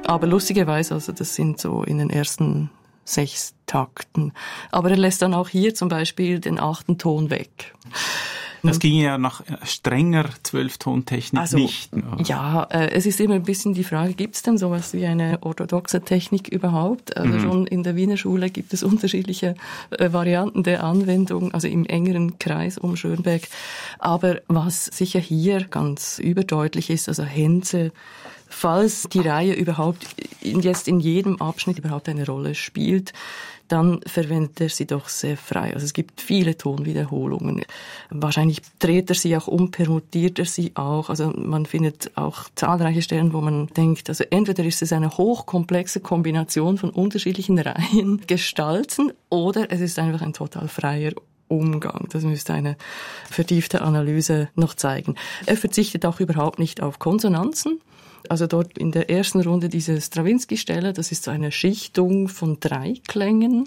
Aber lustigerweise, also das sind so in den ersten 6 Takten. Aber er lässt dann auch hier zum Beispiel den 8. Ton weg. Das ging ja nach strenger 12-Ton-Technik also, nicht. Ja, es ist immer ein bisschen die Frage, gibt es denn sowas wie eine orthodoxe Technik überhaupt? Also schon in der Wiener Schule gibt es unterschiedliche Varianten der Anwendung, also im engeren Kreis um Schönberg. Aber was sicher hier ganz überdeutlich ist, also Henze, falls die Reihe überhaupt jetzt in jedem Abschnitt überhaupt eine Rolle spielt, dann verwendet er sie doch sehr frei. Also es gibt viele Tonwiederholungen. Wahrscheinlich dreht er sie auch um, permutiert er sie auch. Also man findet auch zahlreiche Stellen, wo man denkt, also entweder ist es eine hochkomplexe Kombination von unterschiedlichen Reihen Gestalten oder es ist einfach ein total freier Umgang. Das müsste eine vertiefte Analyse noch zeigen. Er verzichtet auch überhaupt nicht auf Konsonanzen. Also dort in der ersten Runde diese Stravinsky-Stelle, das ist so eine Schichtung von 3 Klängen.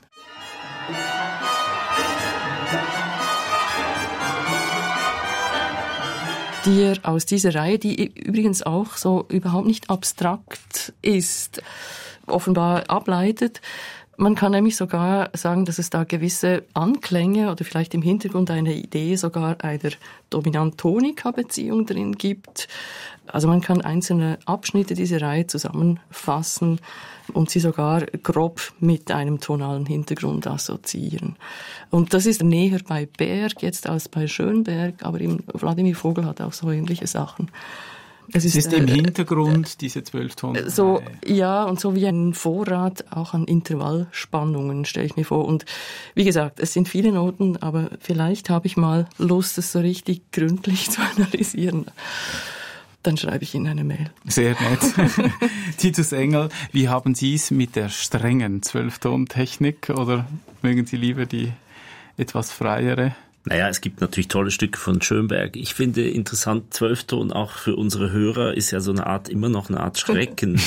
Die er aus dieser Reihe, die übrigens auch so überhaupt nicht abstrakt ist, offenbar ableitet. Man kann nämlich sogar sagen, dass es da gewisse Anklänge oder vielleicht im Hintergrund eine Idee sogar einer Dominant-Tonika-Beziehung drin gibt. Also man kann einzelne Abschnitte dieser Reihe zusammenfassen und sie sogar grob mit einem tonalen Hintergrund assoziieren. Und das ist näher bei Berg jetzt als bei Schönberg, aber eben Wladimir Vogel hat auch so ähnliche Sachen. Es ist im Hintergrund diese 12-Ton. So, ja, und so wie ein Vorrat auch an Intervallspannungen, stelle ich mir vor. Und wie gesagt, es sind viele Noten, aber vielleicht habe ich mal Lust, es so richtig gründlich zu analysieren. Dann schreibe ich Ihnen eine Mail. Sehr nett. Titus Engel, wie haben Sie es mit der strengen 12-Ton-Technik oder mögen Sie lieber die etwas freiere? Naja, es gibt natürlich tolle Stücke von Schönberg. Ich finde interessant, 12-Ton auch für unsere Hörer ist ja so eine Art, immer noch eine Art Schrecken.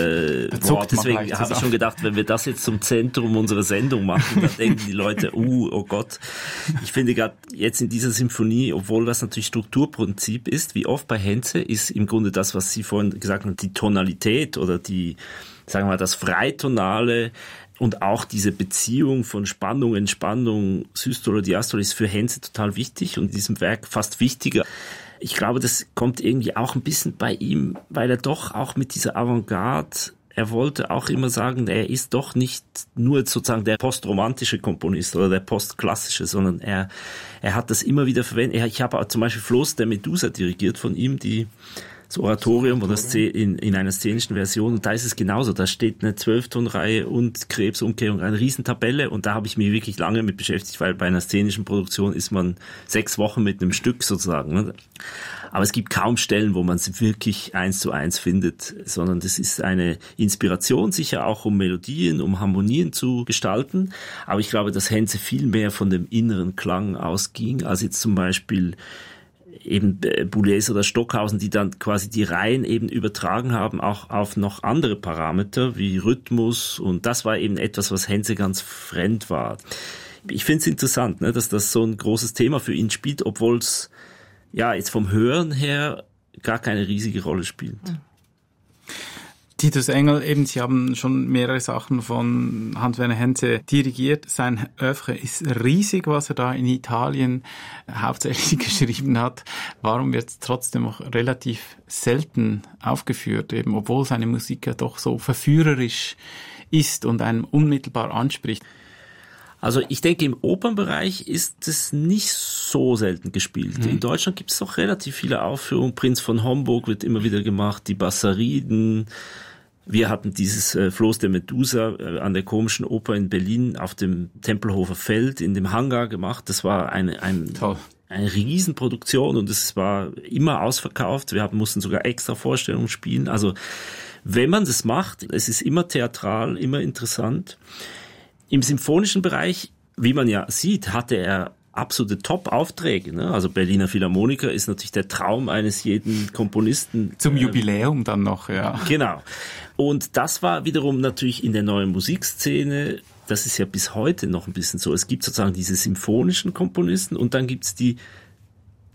Wort. Deswegen habe ich schon gedacht, wenn wir das jetzt zum Zentrum unserer Sendung machen, dann denken die Leute, oh Gott. Ich finde gerade jetzt in dieser Symphonie, obwohl das natürlich Strukturprinzip ist, wie oft bei Henze, ist im Grunde das, was Sie vorhin gesagt haben, die Tonalität oder die, sagen wir mal, das Freitonale, und auch diese Beziehung von Spannung, Entspannung, Systole, Diastole ist für Henze total wichtig und in diesem Werk fast wichtiger. Ich glaube, das kommt irgendwie auch ein bisschen bei ihm, weil er doch auch mit dieser Avantgarde, er wollte auch immer sagen, er ist doch nicht nur sozusagen der postromantische Komponist oder der postklassische, sondern er hat das immer wieder verwendet. Ich habe zum Beispiel Floß der Medusa dirigiert von ihm, das Oratorium oder in einer szenischen Version, und da ist es genauso, da steht eine 12-Ton-Reihe und Krebsumkehrung, eine Riesentabelle, und da habe ich mich wirklich lange mit beschäftigt, weil bei einer szenischen Produktion ist man 6 Wochen mit einem Stück sozusagen, ne? Aber es gibt kaum Stellen, wo man es wirklich 1:1 findet, sondern das ist eine Inspiration, sicher auch um Melodien, um Harmonien zu gestalten, aber ich glaube, dass Henze viel mehr von dem inneren Klang ausging, als jetzt zum Beispiel eben Boulez oder Stockhausen, die dann quasi die Reihen eben übertragen haben, auch auf noch andere Parameter wie Rhythmus, und das war eben etwas, was Henze ganz fremd war. Ich finde es interessant, ne, dass das so ein großes Thema für ihn spielt, obwohl es ja jetzt vom Hören her gar keine riesige Rolle spielt. Titus Engel, eben, Sie haben schon mehrere Sachen von Hans-Werner Henze dirigiert. Sein Oeuvre ist riesig, was er da in Italien hauptsächlich geschrieben hat. Warum wird es trotzdem noch relativ selten aufgeführt, eben, obwohl seine Musik ja doch so verführerisch ist und einem unmittelbar anspricht? Also ich denke, im Opernbereich ist es nicht so selten gespielt. In Deutschland gibt es doch relativ viele Aufführungen. Prinz von Homburg wird immer wieder gemacht, die Bassariden. Wir hatten dieses Floß der Medusa an der Komischen Oper in Berlin auf dem Tempelhofer Feld in dem Hangar gemacht. Das war eine Riesenproduktion und es war immer ausverkauft. Wir mussten sogar extra Vorstellungen spielen. Also wenn man das macht, es ist immer theatral, immer interessant. Im symphonischen Bereich, wie man ja sieht, hatte er absolute Top-Aufträge, ne? Also Berliner Philharmoniker ist natürlich der Traum eines jeden Komponisten. Zum Jubiläum dann noch, ja. Genau. Und das war wiederum natürlich in der neuen Musikszene, das ist ja bis heute noch ein bisschen so. Es gibt sozusagen diese symphonischen Komponisten und dann gibt's die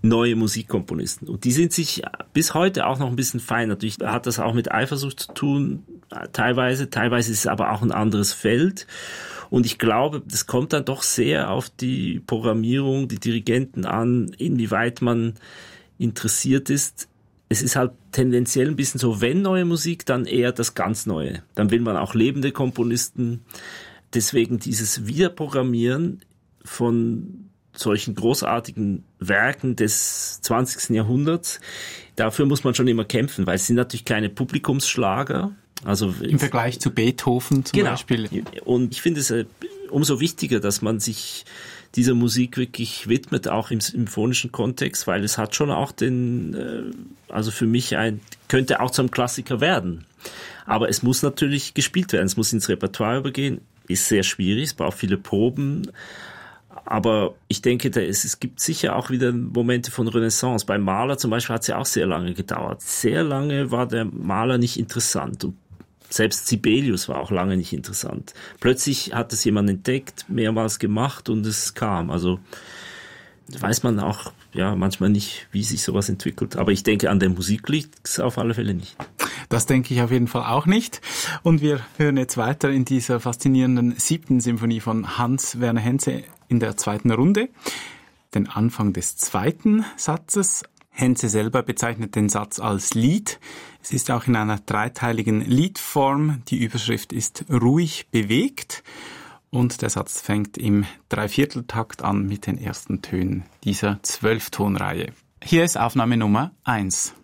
neue Musikkomponisten. Und die sind sich bis heute auch noch ein bisschen fein. Natürlich hat das auch mit Eifersucht zu tun, teilweise ist es aber auch ein anderes Feld. Und ich glaube, das kommt dann doch sehr auf die Programmierung, die Dirigenten an, inwieweit man interessiert ist. Es ist halt tendenziell ein bisschen so, wenn neue Musik, dann eher das ganz Neue. Dann will man auch lebende Komponisten. Deswegen dieses Wiederprogrammieren von solchen großartigen Werken des 20. Jahrhunderts, dafür muss man schon immer kämpfen, weil es sind natürlich keine Publikumsschlager. Also im Vergleich zu Beethoven zum Beispiel. Und ich finde es umso wichtiger, dass man sich dieser Musik wirklich widmet, auch im symphonischen Kontext, weil es hat schon auch also für mich könnte auch zum Klassiker werden. Aber es muss natürlich gespielt werden, es muss ins Repertoire übergehen, ist sehr schwierig, es braucht viele Proben. Aber ich denke, es gibt sicher auch wieder Momente von Renaissance. Beim Mahler zum Beispiel hat es ja auch sehr lange gedauert. Sehr lange war der Maler nicht interessant. Und selbst Sibelius war auch lange nicht interessant. Plötzlich hat es jemand entdeckt, mehrmals gemacht und es kam. Also weiß man auch manchmal nicht, wie sich sowas entwickelt. Aber ich denke, an der Musik liegt es auf alle Fälle nicht. Das denke ich auf jeden Fall auch nicht. Und wir hören jetzt weiter in dieser faszinierenden 7. Symphonie von Hans Werner Henze in der 2. Runde. Den Anfang des 2. Satzes. Henze selber bezeichnet den Satz als Lied. Es ist auch in einer dreiteiligen Liedform. Die Überschrift ist ruhig bewegt. Und der Satz fängt im Dreivierteltakt an mit den ersten Tönen dieser 12-Tonreihe. Hier ist Aufnahme Nummer 1.